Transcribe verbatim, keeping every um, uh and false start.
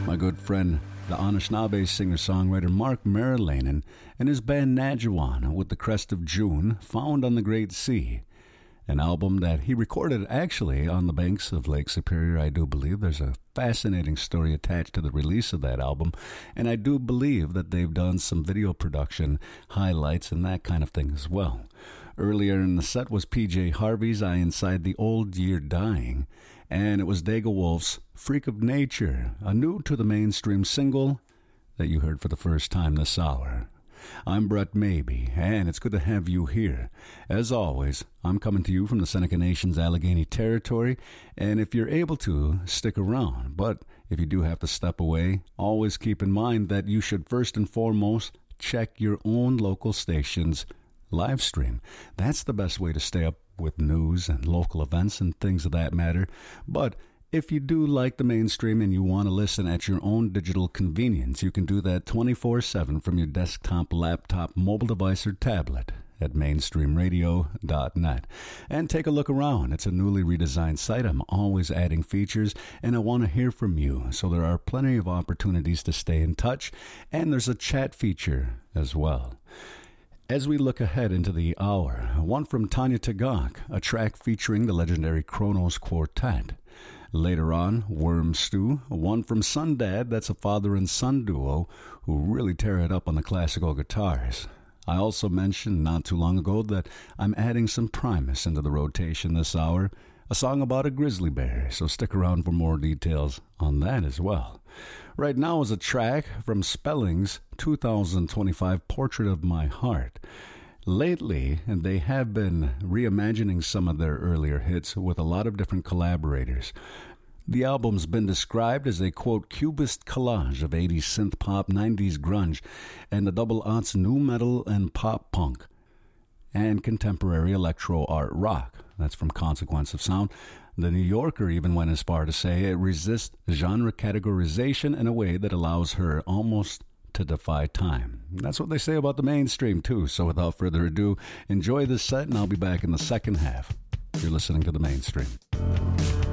my good friend, the Anishinaabe singer-songwriter Mark Merlanen and his band Nadjuan with The Crest of June, Found on the Great Sea. An album that he recorded actually on the banks of Lake Superior, I do believe. There's a fascinating story attached to the release of that album, and I do believe that they've done some video production highlights and that kind of thing as well. Earlier in the set was P J Harvey's Eye Inside the Old Year Dying, and it was Dega Wolf's Freak of Nature, a new to the mainstream single that you heard for the first time this hour. I'm Brett Maybe, and it's good to have you here. As always, I'm coming to you from the Seneca Nation's Allegheny territory, and if you're able to, stick around. But if you do have to step away, always keep in mind that you should first and foremost check your own local station's live stream. That's the best way to stay up with news and local events and things of that matter. But if you do like the mainstream and you want to listen at your own digital convenience, you can do that twenty-four seven from your desktop, laptop, mobile device, or tablet at mainstream radio dot net. And take a look around. It's a newly redesigned site. I'm always adding features, and I want to hear from you. So there are plenty of opportunities to stay in touch, and there's a chat feature as well. As we look ahead into the hour, one from Tanya Tagaq, a track featuring the legendary Kronos Quartet. Later on, Worm Stew, one from Sundad, that's a father and son duo who really tear it up on the classical guitars. I also mentioned not too long ago that I'm adding some Primus into the rotation this hour, a song about a grizzly bear, so stick around for more details on that as well. Right now is a track from Spelling's two thousand twenty-five Portrait of My Heart. Lately, they have been reimagining some of their earlier hits with a lot of different collaborators. The album's been described as a, quote, cubist collage of eighties synth pop, nineties grunge, and the double aughts nu metal and pop punk, and contemporary electro art rock. That's from Consequence of Sound. The New Yorker even went as far to say it resists genre categorization in a way that allows her almost to defy time. That's what they say about the mainstream, too. So without further ado, enjoy this set, and I'll be back in the second half. You're listening to The Mainstream.